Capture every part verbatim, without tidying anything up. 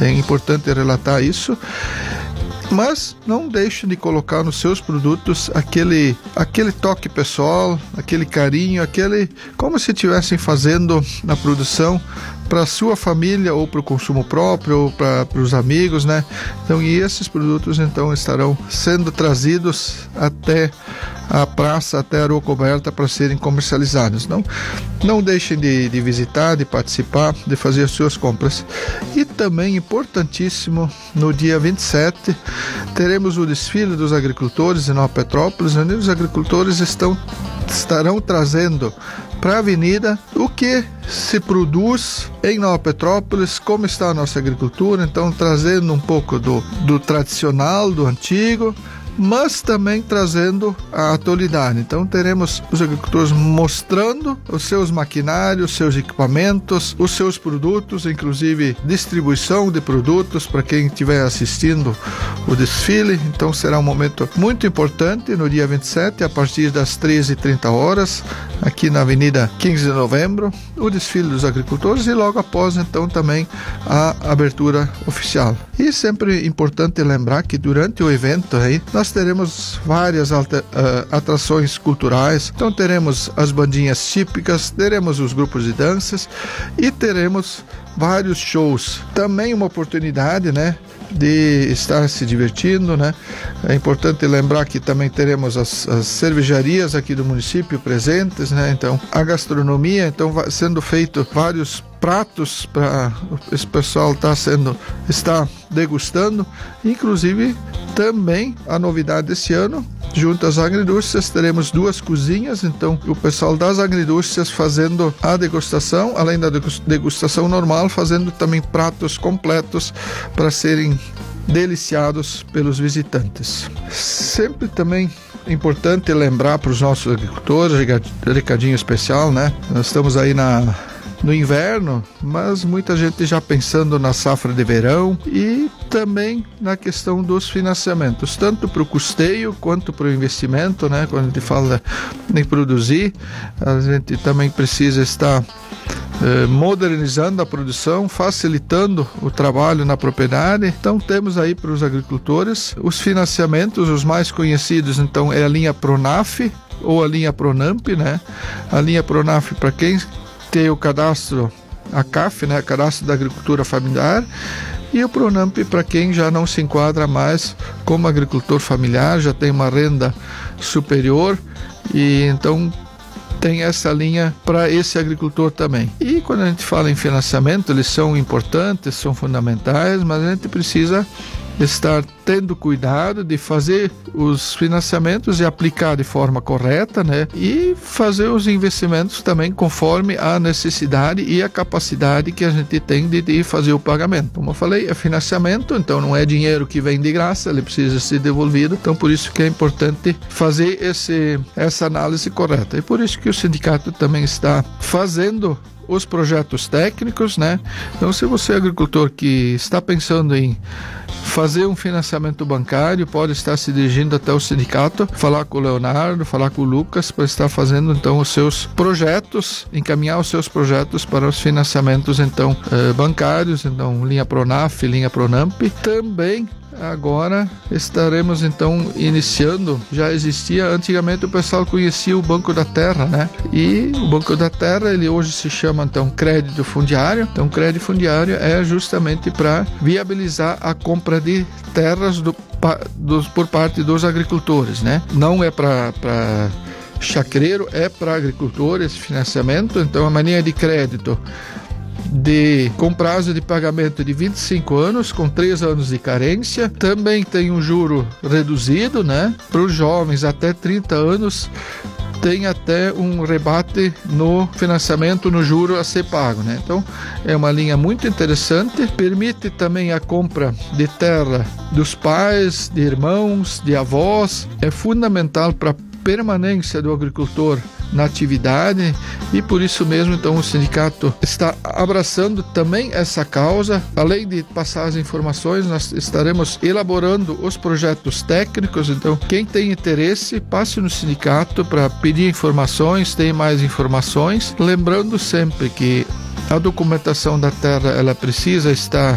É importante relatar isso. Mas não deixe de colocar nos seus produtos aquele, aquele toque pessoal, aquele carinho, aquele como se estivessem fazendo na produção para a sua família ou para o consumo próprio ou para os amigos, né? Então, e esses produtos então estarão sendo trazidos até a praça, até a rua coberta para serem comercializados. Não, não deixem de, de visitar, de participar, de fazer as suas compras. E também importantíssimo, no dia vinte e sete teremos o desfile dos agricultores em Nova Petrópolis, onde os agricultores estão, estarão trazendo para a avenida o que se produz em Nova Petrópolis, como está a nossa agricultura, então trazendo um pouco do, do tradicional, do antigo, mas também trazendo a atualidade. Então teremos os agricultores mostrando os seus maquinários, os seus equipamentos, os seus produtos, inclusive distribuição de produtos para quem estiver assistindo o desfile. Então será um momento muito importante no dia vinte e sete, a partir das treze e trinta horas, aqui na Avenida quinze de Novembro, o desfile dos agricultores e logo após então também a abertura oficial. E sempre importante lembrar que durante o evento aí nós teremos várias alter, uh, atrações culturais. Então teremos as bandinhas típicas, teremos os grupos de danças e teremos vários shows. Também uma oportunidade, né, de estar se divertindo, né? É importante lembrar que também teremos as, as cervejarias aqui do município presentes, né? Então a gastronomia, então vai sendo feito vários pratos para esse pessoal tá sendo está degustando, inclusive também a novidade desse ano, junto às agriindústrias, teremos duas cozinhas, então o pessoal das agriindústrias fazendo a degustação, além da degustação normal, fazendo também pratos completos para serem deliciados pelos visitantes. Sempre também é importante lembrar para os nossos agricultores, recadinho especial, né? Nós estamos aí na no inverno, mas muita gente já pensando na safra de verão e também na questão dos financiamentos, tanto para o custeio quanto para o investimento, né? Quando a gente fala em produzir, a gente também precisa estar eh, modernizando a produção, facilitando o trabalho na propriedade. Então temos aí para os agricultores os financiamentos, os mais conhecidos, então é a linha Pronaf ou a linha Pronamp, né? A linha Pronaf para quem tem o cadastro, a C A F, né, Cadastro da Agricultura Familiar, e o Pronamp para quem já não se enquadra mais como agricultor familiar, já tem uma renda superior e então tem essa linha para esse agricultor também. E quando a gente fala em financiamento, eles são importantes, são fundamentais, mas a gente precisa estar tendo cuidado de fazer os financiamentos e aplicar de forma correta, né? E fazer os investimentos também conforme a necessidade e a capacidade que a gente tem de, de fazer o pagamento. Como eu falei, é financiamento, então não é dinheiro que vem de graça, ele precisa ser devolvido. Então por isso que é importante fazer esse, essa análise correta. E por isso que o sindicato também está fazendo os projetos técnicos, né? Então se você é agricultor que está pensando em fazer um financiamento bancário, pode estar se dirigindo até o sindicato, falar com o Leonardo, falar com o Lucas para estar fazendo então os seus projetos, encaminhar os seus projetos para os financiamentos então eh, bancários, então linha Pronaf, linha Pronamp. Também agora estaremos então iniciando, já existia, antigamente o pessoal conhecia o Banco da Terra, né? E o Banco da Terra, ele hoje se chama então crédito fundiário. Então crédito fundiário é justamente para viabilizar a compra de terras do, dos, por parte dos agricultores, né? Não é para chacreiro, é para agricultores, financiamento. Então a maneira de crédito de com prazo de pagamento de vinte e cinco anos, com três anos de carência. Também tem um juro reduzido, né? Para os jovens até trinta anos tem até um rebate no financiamento, no juro a ser pago, né? Então é uma linha muito interessante, permite também a compra de terra dos pais, de irmãos, de avós. É fundamental para a permanência do agricultor na atividade e por isso mesmo então o sindicato está abraçando também essa causa. Além de passar as informações, nós estaremos elaborando os projetos técnicos. Então quem tem interesse, passe no sindicato para pedir informações, tem mais informações, lembrando sempre que a documentação da terra ela precisa estar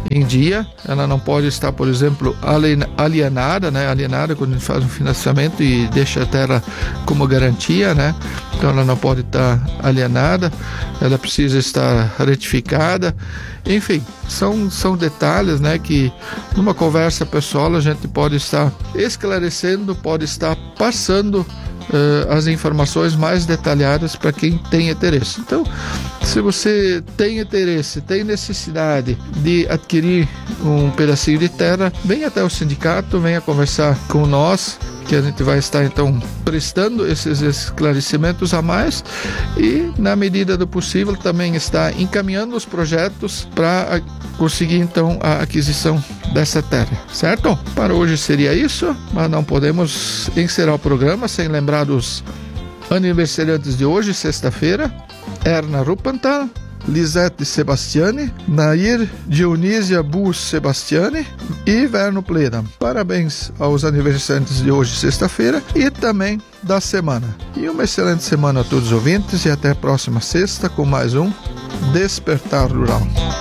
em dia, ela não pode estar, por exemplo, alienada, né? Alienada quando a gente faz um financiamento e deixa a terra como garantia, né? Então ela não pode estar alienada, ela precisa estar retificada. Enfim, são, são detalhes, né, que numa conversa pessoal a gente pode estar esclarecendo, pode estar passando uh, as informações mais detalhadas para quem tem interesse. Então, se você tem interesse, tem necessidade de adquirir um pedacinho de terra, venha até o sindicato, venha conversar com nós, que a gente vai estar então prestando esses esclarecimentos a mais e, na medida do possível, também está encaminhando os projetos para conseguir então a aquisição dessa terra, certo? Para hoje seria isso, mas não podemos encerrar o programa sem lembrar dos aniversariantes de hoje, sexta-feira: Erna Ruppenthal, Lisette Sebastiani, Nair Dionísia Bus Sebastiani e Verno Pleda. Parabéns aos aniversariantes de hoje, sexta-feira, e também da semana. E uma excelente semana a todos os ouvintes e até a próxima sexta com mais um Despertar Rural.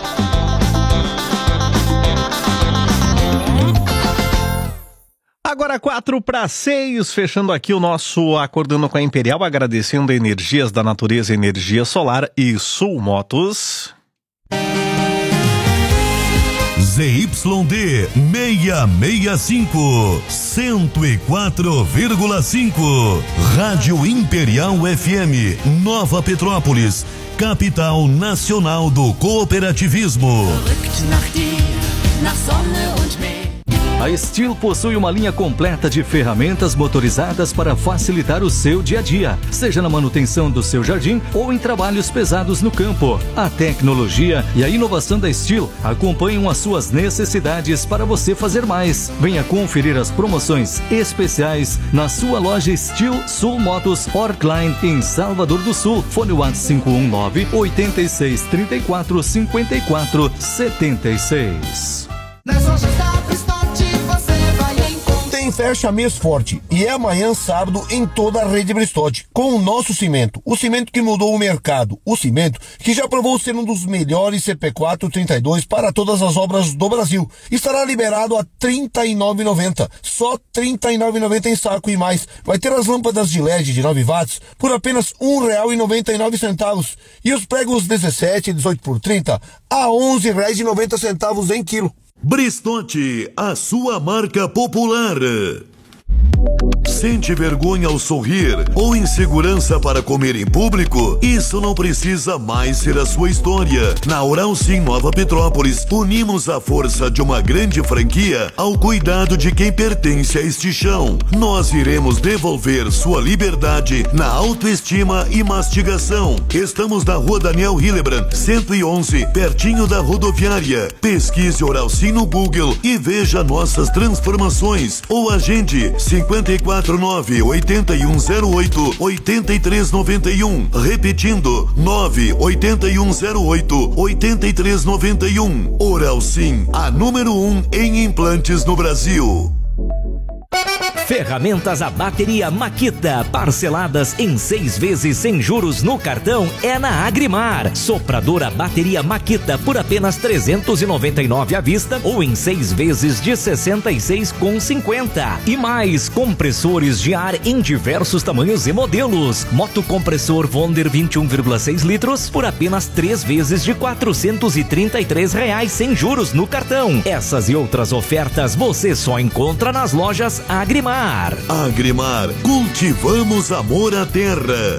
Agora quatro para seis, fechando aqui o nosso Acordando com a Imperial, agradecendo a Energias da Natureza, Energia Solar e Sul Motos. Z Y D seiscentos e sessenta e cinco, cento e quatro vírgula cinco, Rádio Imperial F M, Nova Petrópolis, capital nacional do cooperativismo. A Stihl possui uma linha completa de ferramentas motorizadas para facilitar o seu dia a dia, seja na manutenção do seu jardim ou em trabalhos pesados no campo. A tecnologia e a inovação da Stihl acompanham as suas necessidades para você fazer mais. Venha conferir as promoções especiais na sua loja Stihl Sul Motos Orkline em Salvador do Sul. Fone WhatsApp cinco um nove, oito seis, três quatro, cinco quatro, sete seis. Tem fecha mês forte e é amanhã sábado em toda a rede Bristol, com o nosso cimento, o cimento que mudou o mercado, o cimento que já provou ser um dos melhores C P quatro trinta e dois para todas as obras do Brasil. Estará liberado a trinta e nove reais e noventa centavos, só trinta e nove reais e noventa centavos em saco e mais. Vai ter as lâmpadas de L E D de nove watts por apenas um real e noventa e nove centavos e os pregos dezessete e dezoito por trinta a onze reais e noventa centavos em quilo. Bristonte, a sua marca popular. Sente vergonha ao sorrir ou insegurança para comer em público? Isso não precisa mais ser a sua história. Na Oral Sim Nova Petrópolis, unimos a força de uma grande franquia ao cuidado de quem pertence a este chão. Nós iremos devolver sua liberdade na autoestima e mastigação. Estamos na Rua Daniel Hillebrand, cento e onze, pertinho da rodoviária. Pesquise Oral Sim no Google e veja nossas transformações ou agende cinco quatro nove, oito um zero oito, oito três nove um. Repetindo, nove oito um zero oito, oito três nove um. Oral Sim, a número um em implantes no Brasil. Ferramentas a bateria Makita, parceladas em seis vezes sem juros no cartão, é na Agrimar. Sopradora bateria Makita por apenas trezentos e noventa e nove reais à vista ou em seis vezes de sessenta e seis reais e cinquenta centavos. E mais, compressores de ar em diversos tamanhos e modelos. Motocompressor Wonder vinte e um vírgula seis litros por apenas três vezes de quatrocentos e trinta e três reais sem juros no cartão. Essas e outras ofertas você só encontra nas lojas Agrimar. Agrimar, cultivamos amor à terra.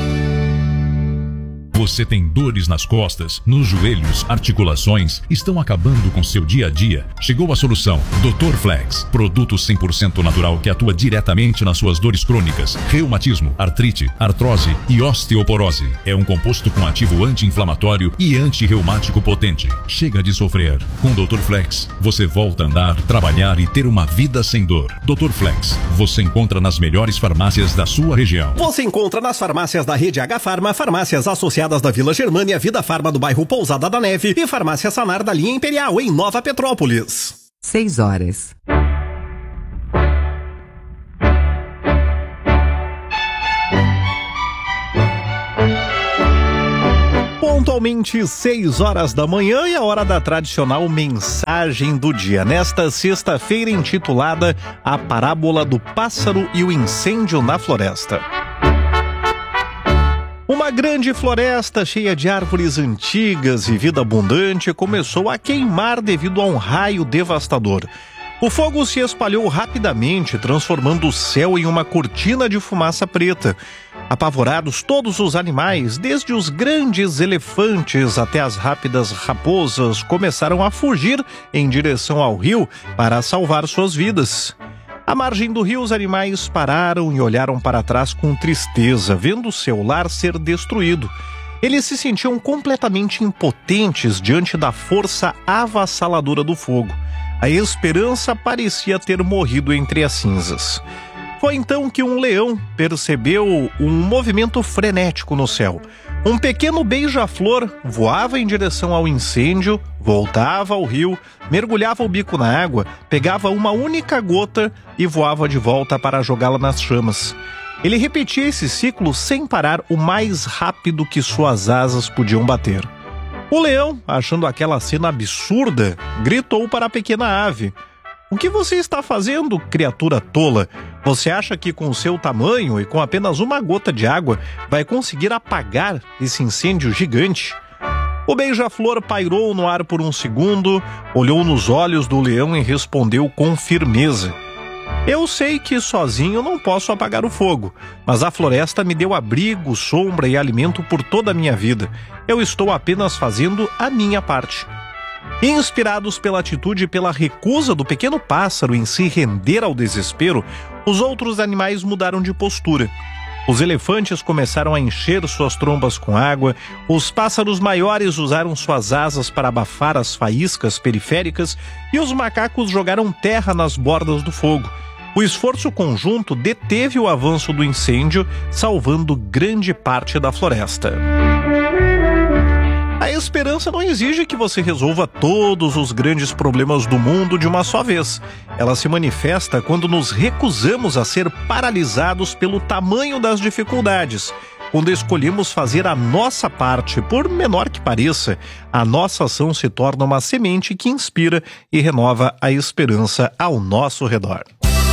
Você tem dores nas costas, nos joelhos, articulações, estão acabando com seu dia a dia? Chegou a solução. doutor Flex, produto cem por cento natural que atua diretamente nas suas dores crônicas, reumatismo, artrite, artrose e osteoporose. É um composto com ativo anti-inflamatório e anti-reumático potente. Chega de sofrer. Com doutor Flex, você volta a andar, trabalhar e ter uma vida sem dor. doutor Flex, você encontra nas melhores farmácias da sua região. Você encontra nas farmácias da rede H Farma, farmácias associadas da Vila Germânia, Vida Farma do bairro Pousada da Neve e Farmácia Sanar da linha Imperial em Nova Petrópolis. Seis horas. Pontualmente seis horas da manhã e a hora da tradicional mensagem do dia. Nesta sexta-feira intitulada A Parábola do Pássaro e o Incêndio na Floresta. Uma grande floresta cheia de árvores antigas e vida abundante começou a queimar devido a um raio devastador. O fogo se espalhou rapidamente, transformando o céu em uma cortina de fumaça preta. Apavorados, todos os animais, desde os grandes elefantes até as rápidas raposas, começaram a fugir em direção ao rio para salvar suas vidas. À margem do rio, os animais pararam e olharam para trás com tristeza, vendo seu lar ser destruído. Eles se sentiam completamente impotentes diante da força avassaladora do fogo. A esperança parecia ter morrido entre as cinzas. Foi então que um leão percebeu um movimento frenético no céu. Um pequeno beija-flor voava em direção ao incêndio, voltava ao rio, mergulhava o bico na água, pegava uma única gota e voava de volta para jogá-la nas chamas. Ele repetia esse ciclo sem parar o mais rápido que suas asas podiam bater. O leão, achando aquela cena absurda, gritou para a pequena ave: "O que você está fazendo, criatura tola? Você acha que com seu tamanho e com apenas uma gota de água vai conseguir apagar esse incêndio gigante?" O beija-flor pairou no ar por um segundo, olhou nos olhos do leão e respondeu com firmeza: "Eu sei que sozinho não posso apagar o fogo, mas a floresta me deu abrigo, sombra e alimento por toda a minha vida. Eu estou apenas fazendo a minha parte." Inspirados pela atitude e pela recusa do pequeno pássaro em se render ao desespero, os outros animais mudaram de postura. Os elefantes começaram a encher suas trombas com água, os pássaros maiores usaram suas asas para abafar as faíscas periféricas e os macacos jogaram terra nas bordas do fogo. O esforço conjunto deteve o avanço do incêndio, salvando grande parte da floresta. A esperança não exige que você resolva todos os grandes problemas do mundo de uma só vez. Ela se manifesta quando nos recusamos a ser paralisados pelo tamanho das dificuldades. Quando escolhemos fazer a nossa parte, por menor que pareça, a nossa ação se torna uma semente que inspira e renova a esperança ao nosso redor.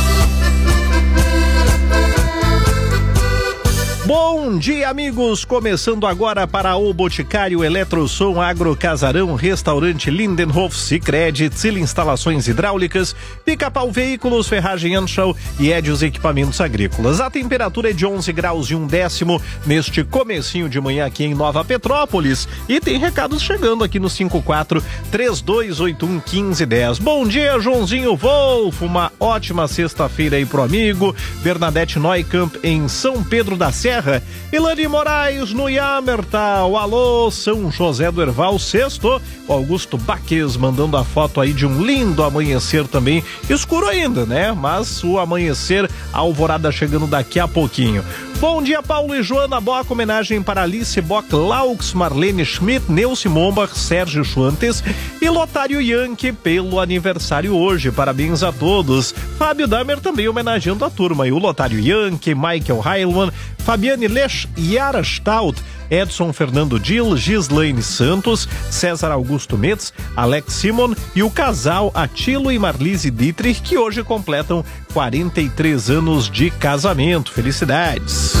Bom dia, amigos! Começando agora para o Boticário, Eletrosom, Agro Casarão, Restaurante Lindenhof, Sicredi, Tzil Instalações Hidráulicas, Pica-Pau Veículos, Ferragem Anschau e Edios Equipamentos Agrícolas. A temperatura é de onze graus e um décimo neste comecinho de manhã aqui em Nova Petrópolis. E tem recados chegando aqui no cinco quatro, três dois oito um, um cinco um zero. Bom dia, Joãozinho Wolf! Uma ótima sexta-feira aí pro amigo. Bernadette Neukamp em São Pedro da Serra. Ilane Moraes no Yamertal. Alô, São José do Herval, sexto. O Augusto Baques mandando a foto aí de um lindo amanhecer também. Escuro ainda, né? Mas o amanhecer, a alvorada chegando daqui a pouquinho. Bom dia, Paulo e Joana Bock. Homenagem para Alice Bock, Laux, Marlene Schmidt, Neuci Mombach, Sérgio Schwantes e Lotário Yankee pelo aniversário hoje. Parabéns a todos. Fábio Damer também homenageando a turma. E o Lotário Yankee, Michael Heilmann, Fabiane Lech, Yara Stout, Edson Fernando Dil, Gislaine Santos, César Augusto Metz, Alex Simon e o casal Atilo e Marlise Dietrich, que hoje completam quarenta e três anos de casamento. Felicidades!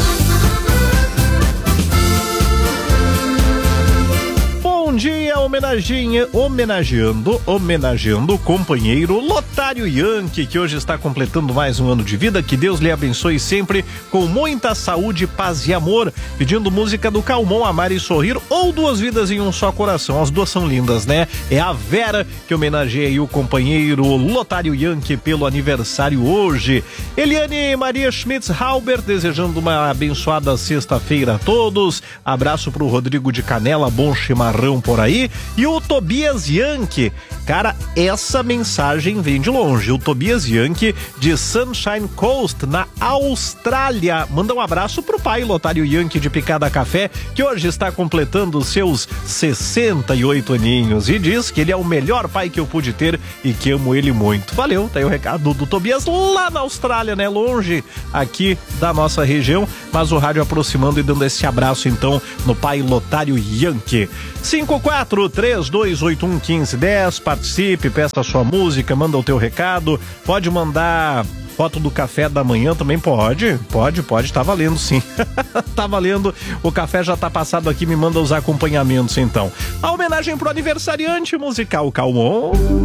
Bom dia, homenageando, homenageando, homenageando o companheiro Lotário Yankee, que hoje está completando mais um ano de vida. Que Deus lhe abençoe sempre com muita saúde, paz e amor. Pedindo música do Calmon, Amar e Sorrir, ou Duas Vidas em um Só Coração. As duas são lindas, né? É a Vera que homenageia aí o companheiro Lotário Yankee pelo aniversário hoje. Eliane Maria Schmitz-Halbert desejando uma abençoada sexta-feira a todos. Abraço pro Rodrigo de Canela, bom chimarrão por aí. E o Tobias Yankee, cara, essa mensagem vem de longe. O Tobias Yankee de Sunshine Coast, na Austrália. Manda um abraço pro pai, Lotário Yankee de Picada Café, que hoje está completando seus sessenta e oito aninhos e diz que ele é o melhor pai que eu pude ter e que amo ele muito. Valeu, tá aí o recado do Tobias lá na Austrália, né? Longe aqui da nossa região, mas o rádio aproximando e dando esse abraço então no pai Lotário Yankee. cinco quatro três dois oito um um cinco um zero, participe, peça a sua música, manda o teu recado, pode mandar foto do café da manhã também, pode, pode, pode, tá valendo sim. Tá valendo, o café já tá passado aqui, me manda os acompanhamentos então. A homenagem pro aniversariante musical Calmon.